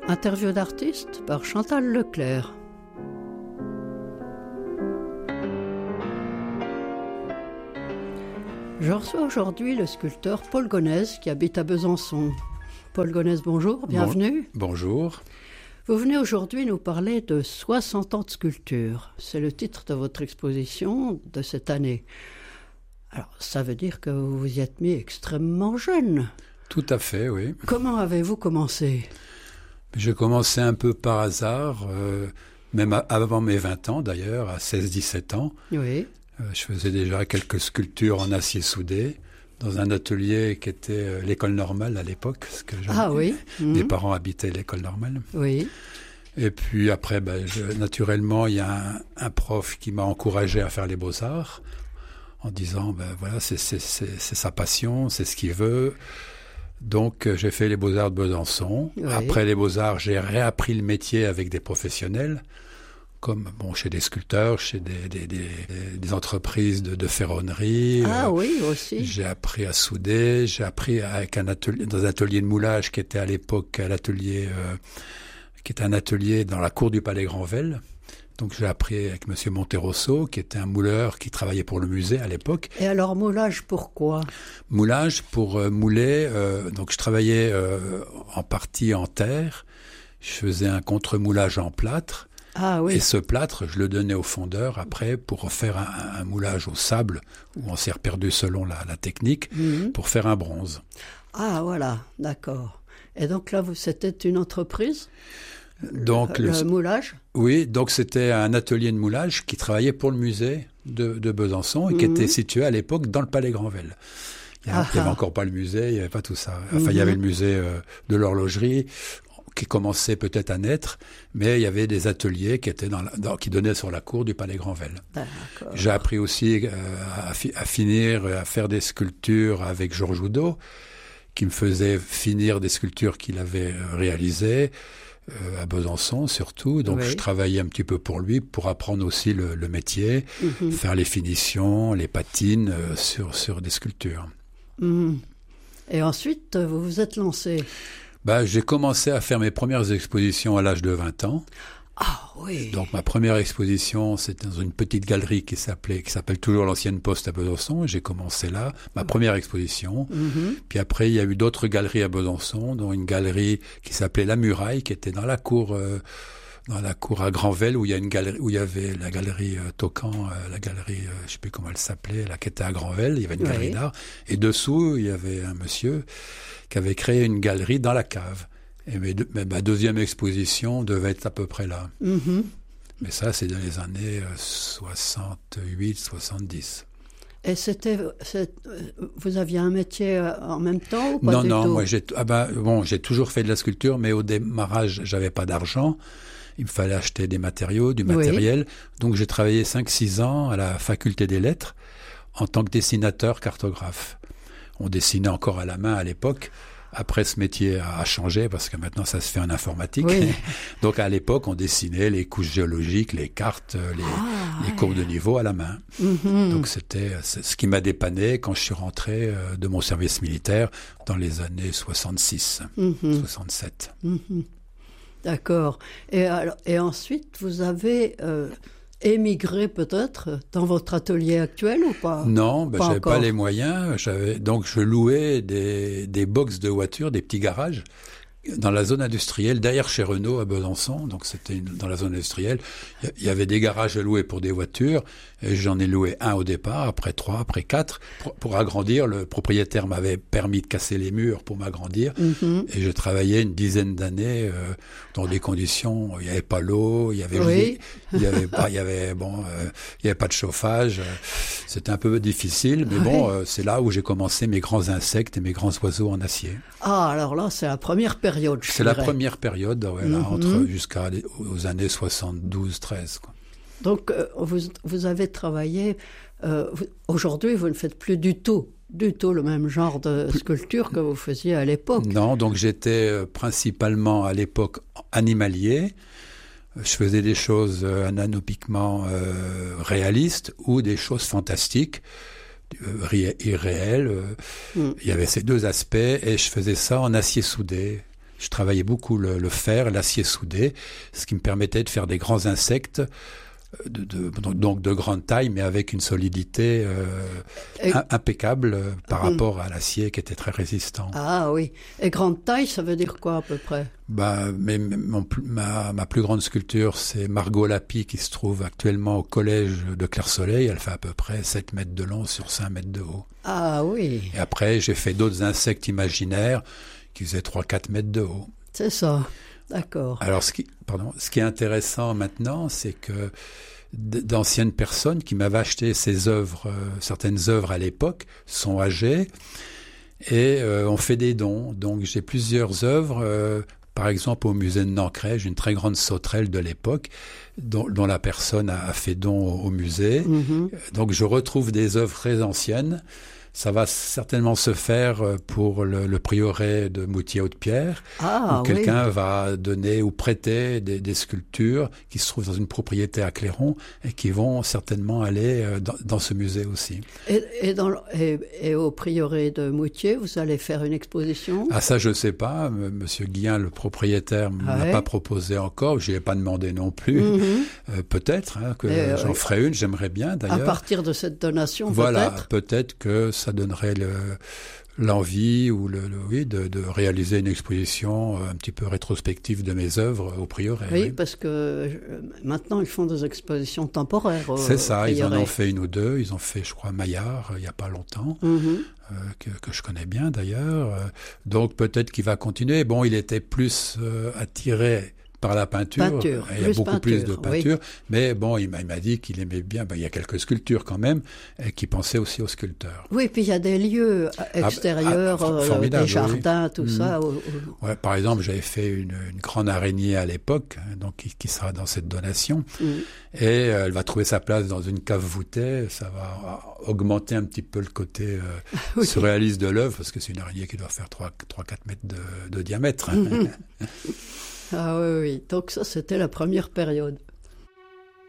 Interview d'artiste par Chantal Leclerc. Je reçois aujourd'hui le sculpteur Paul Gonesse qui habite à Besançon. Paul Gonesse, bonjour, bienvenue. Bonjour. Vous venez aujourd'hui nous parler de 60 ans de sculpture. C'est le titre de votre exposition de cette année. Alors, ça veut dire que vous vous y êtes mis extrêmement jeune. Tout à fait, oui. Comment avez-vous commencé ? J'ai commencé un peu par hasard, même avant mes 20 ans d'ailleurs, à 16-17 ans. Oui. Je faisais déjà quelques sculptures en acier soudé dans un atelier qui était l'école normale à l'époque. Parce que mes parents habitaient l'école normale. Oui. Et puis après, naturellement, il y a un prof qui m'a encouragé à faire les beaux-arts en disant, voilà, c'est sa passion, c'est ce qu'il veut. Donc, j'ai fait les Beaux-Arts de Besançon. Oui. Après les Beaux-Arts, j'ai réappris le métier avec des professionnels, comme chez des sculpteurs, chez des entreprises de ferronnerie. Ah oui, aussi. J'ai appris à souder, j'ai appris avec dans un atelier de moulage qui était à l'époque qui était un atelier dans la cour du Palais Granvelle. Donc j'ai appris avec Monsieur Monterosso, qui était un mouleur qui travaillait pour le musée à l'époque. Et alors moulage pourquoi ? Moulage pour mouler. Donc je travaillais en partie en terre. Je faisais un contre-moulage en plâtre. Ah oui. Et ce plâtre, je le donnais au fondeur après pour refaire un moulage au sable, où on s'est perdu selon la technique, pour faire un bronze. Ah voilà, d'accord. Et donc là, c'était une entreprise ? Donc, le moulage ? Oui, donc c'était un atelier de moulage qui travaillait pour le musée de Besançon et qui était situé à l'époque dans le Palais Granvelle. Il n'y avait encore pas le musée, il n'y avait pas tout ça. Enfin, il y avait le musée de l'horlogerie qui commençait peut-être à naître, mais il y avait des ateliers qui étaient qui donnaient sur la cour du Palais Granvelle. D'accord. J'ai appris aussi à faire des sculptures avec Georges Oudot, qui me faisait finir des sculptures qu'il avait réalisées. À Besançon surtout, donc je travaillais un petit peu pour lui pour apprendre aussi le métier, faire les finitions, les patines sur des sculptures. Et ensuite, vous vous êtes lancé ? J'ai commencé à faire mes premières expositions à l'âge de 20 ans. Ah oui. Donc ma première exposition, c'était dans une petite galerie qui s'appelle toujours l'Ancienne Poste à Besançon. J'ai commencé là, ma première exposition. Puis après, il y a eu d'autres galeries à Besançon, dont une galerie qui s'appelait La Muraille, qui était dans la cour à Granvelle, où il y avait la galerie Tocan, la galerie, je sais plus comment elle s'appelait, qui était à Granvelle. Il y avait une galerie d'art. Et dessous, il y avait un monsieur qui avait créé une galerie dans la cave. Et ma deuxième exposition devait être à peu près là. Mais ça, c'est dans les années 68, 70. Et vous aviez un métier en même temps ou pas ? Non, moi j'ai toujours fait de la sculpture, mais au démarrage, j'avais pas d'argent. Il me fallait acheter du matériel. Donc j'ai travaillé 5-6 ans à la faculté des lettres en tant que dessinateur cartographe. On dessinait encore à la main à l'époque. Après, ce métier a changé parce que maintenant, ça se fait en informatique. Oui. Donc, à l'époque, on dessinait les couches géologiques, les cartes, les courbes de niveau à la main. Donc, c'est ce qui m'a dépanné quand je suis rentré de mon service militaire dans les années 66, 67. D'accord. Et ensuite, vous avez émigré peut-être dans votre atelier actuel ou pas ? Non, j'avais pas les moyens. Donc je louais des box de voitures, des petits garages dans la zone industrielle, derrière chez Renault à Besançon. Donc c'était dans la zone industrielle. Il y avait des garages à louer pour des voitures. Et j'en ai loué un au départ, après 3, après 4, pour agrandir. Le propriétaire m'avait permis de casser les murs pour m'agrandir. Et je travaillais une dizaine d'années dans des conditions. Il n'y avait pas l'eau, il y avait il y avait pas de chauffage. C'était un peu difficile, mais c'est là où j'ai commencé mes grands insectes et mes grands oiseaux en acier. Ah, alors là, c'est la première période, C'est la première période, jusqu'aux années 72-13. Donc, vous avez travaillé... aujourd'hui, vous ne faites plus du tout le même genre de sculpture que vous faisiez à l'époque. Non, donc j'étais principalement à l'époque animalier. Je faisais des choses anatomiquement réalistes ou des choses fantastiques, irréelles. Il y avait ces deux aspects et je faisais ça en acier soudé. Je travaillais beaucoup le fer, l'acier soudé, ce qui me permettait de faire des grands insectes, donc de grande taille, mais avec une solidité impeccable par rapport à l'acier qui était très résistant. Ah oui. Et grande taille, ça veut dire quoi à peu près? Ma plus grande sculpture, c'est Margot Lapi, qui se trouve actuellement au collège de Clair-Soleil. Elle fait à peu près 7 mètres de long sur 5 mètres de haut. Ah oui. Et après, j'ai fait d'autres insectes imaginaires qui faisaient 3-4 mètres de haut. C'est ça. D'accord. Alors, ce qui est intéressant maintenant, c'est que d'anciennes personnes qui m'avaient acheté ces œuvres, certaines œuvres à l'époque, sont âgées et ont fait des dons. Donc, j'ai plusieurs œuvres, par exemple au musée de Nancrège, une très grande sauterelle de l'époque, dont la personne a fait don au musée. Donc, je retrouve des œuvres très anciennes. Ça va certainement se faire pour le prieuré de Moutier-Haute-Pierre, où quelqu'un va donner ou prêter des sculptures qui se trouvent dans une propriété à Clairon et qui vont certainement aller dans ce musée aussi. Et au prieuré de Moutier, vous allez faire une exposition? Ah, ça, je ne sais pas. Monsieur Guillain, le propriétaire, ne m'a pas proposé encore. Je ne lui ai pas demandé non plus. Peut-être que j'en ferai une, j'aimerais bien d'ailleurs. À partir de cette donation, voilà, peut-être que ça donnerait l'envie ou de réaliser une exposition un petit peu rétrospective de mes œuvres au prieuré. Oui, parce que maintenant ils font des expositions temporaires. C'est ça, ils en ont fait une ou deux. Ils ont fait, je crois, Maillard il n'y a pas longtemps, que je connais bien d'ailleurs. Donc peut-être qu'il va continuer. Bon, il était plus attiré par la peinture. Il y a beaucoup plus de peinture. Oui. Mais bon, il m'a dit qu'il aimait bien. Il y a quelques sculptures quand même, et qu'il pensait aussi aux sculpteurs. Oui, puis il y a des lieux extérieurs, des jardins, tout ça. Ouais, par exemple, j'avais fait une grande araignée à l'époque, donc qui sera dans cette donation. Et elle va trouver sa place dans une cave voûtée. Ça va augmenter un petit peu le côté surréaliste de l'œuvre, parce que c'est une araignée qui doit faire 3-4 mètres de diamètre. Ah oui. Donc ça, c'était la première période.